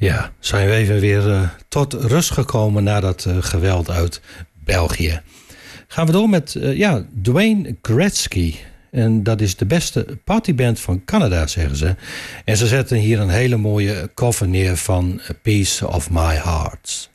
Ja, zijn we even weer tot rust gekomen na dat geweld uit België. Gaan we door met Dwayne Gretzky. En dat is de beste partyband van Canada, zeggen ze. En ze zetten hier een hele mooie cover neer van A Piece of My Heart.